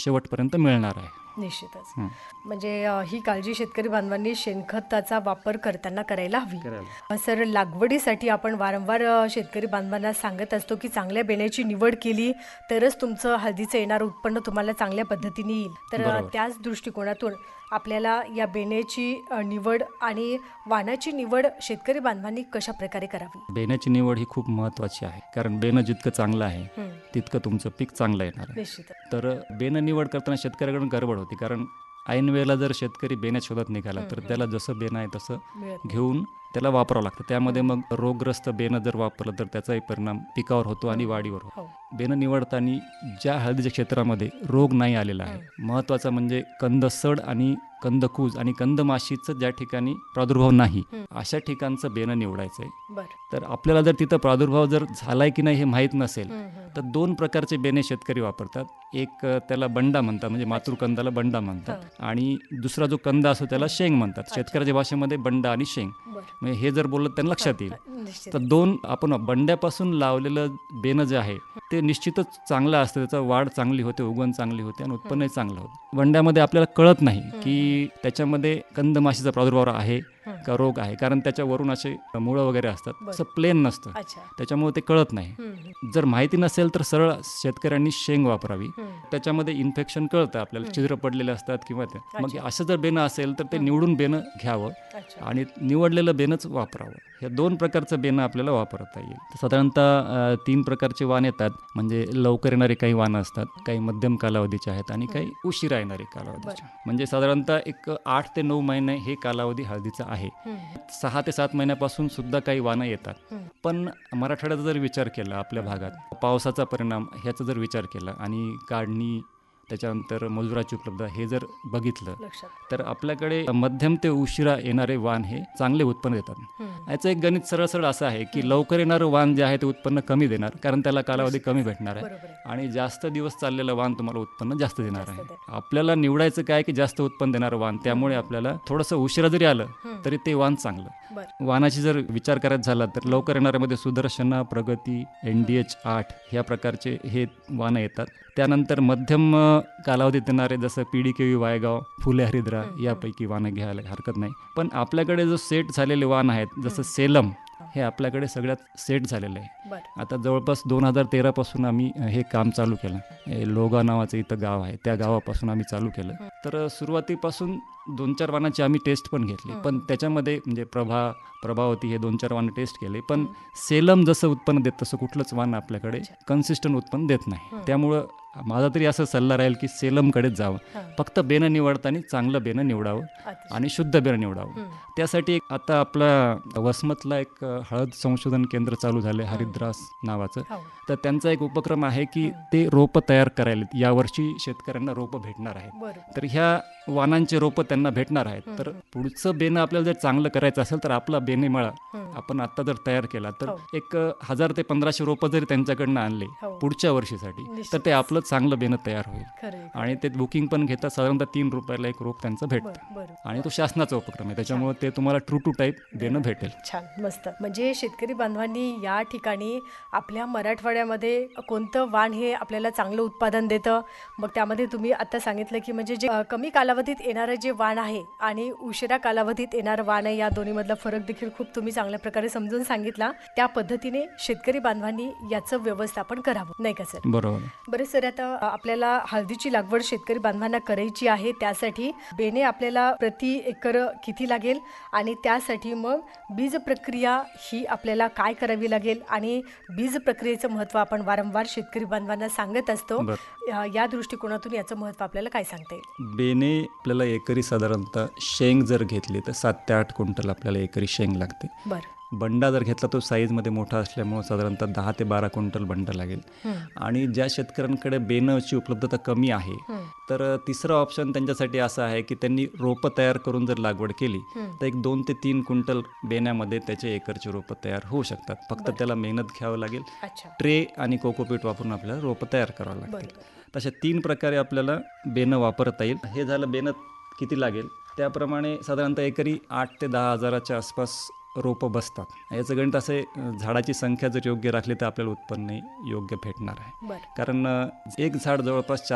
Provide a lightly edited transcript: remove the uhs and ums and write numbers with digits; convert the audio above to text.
शेवटपर्यंत मिळणार आहे. निश्चितच. म्हणजे ही काळजी शेतकरी बांधवांनी शेणखताचा वापर करताना करायला हवी. सर, लागवडीसाठी आपण वारंवार शेतकरी बांधवांना सांगत असतो की चांगल्या बेण्याची निवड केली तरच तुमचं हळदीचं येणारं उत्पन्न तुम्हाला चांगल्या पद्धतीने येईल. तर त्याच दृष्टिकोनातून आपल्याला या बेण्याची निवड आणि वाणाची निवड शेतकरी बांधवांनी कशा प्रकारे करावी? बेण्याची निवड ही खूप महत्त्वाची आहे, कारण बेणं जितकं चांगलं आहे तितकं तुमचं पीक चांगलं येणार आहे. निश्चित. तर बेणं निवड करताना शेतकऱ्याकडून गडबड होती, कारण ऐन वेळेला जर शेतकरी बेण्या शोधत निघाला तर त्याला जसं बेणं आहे तसं घेऊन त्याला वापरावं लागतं. त्यामध्ये मग रोगग्रस्त बेणं जर वापरलं तर त्याचाही परिणाम पिकावर होतो आणि वाढीवर होतो. बेणं निवडताना ज्या हळदीच्या क्षेत्रामध्ये रोग नाही आलेला आहे, महत्त्वाचा म्हणजे कंदसड आणि कंदकूज आणि कंदमाशीचं ज्या ठिकाणी प्रादुर्भाव नाही अशा ठिकाणचं बेणं निवडायचं आहे. तर आपल्याला जर तिथं प्रादुर्भाव जर झालाय की नाही हे माहीत नसेल तर 2 प्रकारचे बेणे शेतकरी वापरतात. एक त्याला बंडा म्हणतात, म्हणजे मातृकंदाला बंडा म्हणतात, आणि दुसरा जो कंद असतो त्याला शेंग म्हणतात. शेतकऱ्याच्या भाषेमध्ये बंडा आणि शेंग, म्हणजे हे जर बोललं त्यांना लक्षात येईल. तर 2 आपण बंड्यापासून लावलेलं बेणं जे आहे ते निश्चितच चांगलं असतं, त्याचा वाढ चांगली होते, उगवण चांगली होते आणि उत्पन्नही चांगलं होतं. बंड्यामध्ये आपल्याला कळत नाही की त्याच्यामध्ये कंदमाशीचा प्रादुर्भाव आहे का रोग आहे, कारण त्याच्यावरून असे मुळं वगैरे असतात, असं प्लेन नसतं, त्याच्यामुळे ते कळत नाही. जर माहिती नसेल तर सरळ शेतकऱ्यांनी शेंग वापरावी. त्याच्यामध्ये इन्फेक्शन कळतं आपल्याला, छिद्र पडलेले असतात किंवा ते, मग असं जर बेणं असेल तर ते निवडून बेणं घ्यावं आणि निवडलेलं बेणंच वापरावं. हे 2 प्रकारचं बेणं आपल्याला वापरता येईल. साधारणतः 3 प्रकारचे वाण येतात, म्हणजे लवकर येणारे काही वाणं असतात, काही मध्यम कालावधीचे आहेत आणि काही उशिरा येणारे कालावधीचे. म्हणजे साधारणतः एक 8 ते 9 महिने हे कालावधी हळदीचा आहे. 6 ते 7 महिन्यापासून सुद्धा काही वाणं येतात. पण मराठवाड्याचा जर विचार केला, आपल्या भागात पावसाचा परिणाम ह्याचा जर विचार केला आणि काढणी, त्याच्यानंतर मजुराची उपलब्धता हे जर बघितलं तर आपल्याकडे मध्यम ते उशिरा येणारे वाण हे चांगले उत्पन्न देतात. याचं एक गणित सरळ असं आहे की लवकर येणारं वाण जे आहे ते उत्पन्न कमी देणार, कारण त्याला कालावधी कमी भेटणार आहे, आणि जास्त दिवस चाललेलं वाण तुम्हाला उत्पन्न जास्त देणार आहे. आपल्याला निवडायचं काय की जास्त उत्पन्न देणारं वाण, त्यामुळे आपल्याला थोडंसं उशिरा जरी आलं तरी ते वाण चांगलं. वाणाची जर विचार करायचा झाला तर लवकर येणाऱ्यामध्ये सुदर्शना, प्रगती, NDH 8 ह्या प्रकारचे हे वाणं येतात. त्यानंतर मध्यम कालावधीत येणारे जसं PDKV वायगाव, फुले हरिद्रा यापैकी वाणं घ्यायला हरकत नाही. पण आपल्याकडे जो सेट झालेले वाण आहेत जसं सेलम, हे आपल्याकडे सगळ्यात सेट झालेलं आहे. आता जवळपास 2013 पासून आम्ही हे काम चालू केलं. लोगा नावाचं इथं गाव आहे, त्या गावापासून आम्ही चालू केलं. तर सुरुवातीपासून 2-4 वाणाची आम्ही टेस्ट पण घेतली, पण त्याच्यामध्ये म्हणजे प्रभावती हे 2-4 वाणं टेस्ट केले, पण सेलम जसं उत्पन्न देत तसं कुठलंच वाण आपल्याकडे कन्सिस्टंट उत्पन्न देत नाही. त्यामुळं माझा तरी असा सल्ला राहील की सेलमकडेच जावं. फक्त बेणं निवडताना चांगलं बेणं निवडावं आणि शुद्ध बेणं निवडावं. त्यासाठी आता आपला वसमतला एक हळद संशोधन केंद्र चालू झालं, हरिद्रास नावाचं. तर त्यांचा एक उपक्रम आहे की ते रोपं तयार करायला यावर्षी शेतकऱ्यांना रोपं भेटणार आहेत. तर ह्या वाणांचे रोपं त्यांना भेटणार आहेत. तर पुढचं बेणं आपल्याला जर चांगलं करायचं असेल तर आपला बेणेमाळा आपण आता जर तयार केला तर एक 1000 ते 1500 रोपं जरी त्यांच्याकडनं आणले पुढच्या वर्षीसाठी तर ते आपलं चांगलं बेणं तयार होईल. आणि ते बुकिंग पण घेतात, साधारणतः 3 रुपयाला एक रोप त्यांचं भेटतं, आणि तो शासनाचा उपक्रम आहे, त्याच्यामुळे ते तुम्हाला ट्रू टू टाईप बेणं भेटेल. छान, मस्त. म्हणजे शेतकरी बांधवांनी या ठिकाणी आपल्या मराठवाड्यामध्ये कोणतं वाण हे आपल्याला चांगलं उत्पादन देतं, मग त्यामध्ये तुम्ही आता सांगितलं की म्हणजे जे कमी कालावधीत येणारं जे वाण आहे आणि उशिरा कालावधीत येणारं वाण आहे, या दोन्हीमधला फरक देखील खूप तुम्ही चांगल्या प्रकारे समजून सांगितला. त्या पद्धतीने शेतकरी बांधवांनी याचं व्यवस्थापन करावं, नाही का सर? बरोबर. बरं सर, आता आपल्याला हळदीची लागवड शेतकरी बांधवांना करायची आहे, त्यासाठी बेणे आपल्याला प्रति एकर किती लागेल आणि त्यासाठी मग बीज प्रक्रिया ही आपल्याला काय करावी लागेल, आणि बीज प्रक्रियेचं महत्त्व आपण वारंवार शेतकरी बांधवांना सांगत असतो. या दृष्टिकोनातून याचं महत्त्व आपल्याला काय सांगता येईल? बेणे आपल्याला एकरी साधारणतः शेंग जर घेतली तर 7 ते 8 क्विंटल आपल्याला एकरी शेंग लागते. बंडा जर घेतला तो साईजमध्ये मोठा असल्यामुळे साधारणतः 10 ते 12 क्विंटल बंडा लागेल. आणि ज्या शेतकऱ्यांकडे बेणंची उपलब्धता कमी आहे तर तिसरा ऑप्शन त्यांच्यासाठी असा आहे की त्यांनी रोपं तयार करून जर लागवड केली तर एक 2 ते 3 क्विंटल बेण्यामध्ये त्याचे एकरचे रोपं तयार होऊ शकतात. फक्त त्याला मेहनत घ्यावं लागेल, ट्रे आणि कोकोपीट वापरून आपल्याला रोपं तयार करावं लागतील. तशा 3 प्रकारे आपल्याला बेणं वापरता येईल. हे झालं बेणं किती लागेल, त्याप्रमाणे साधारणतः एकरी 8 ते 10 हजाराच्या आसपास रोपं बसतात. याचं गणित असे, झाडाची संख्या जर योग्य राखली तर आपल्याला उत्पन्न योग्य भेटणार आहे. कारण एक झाड जवळपास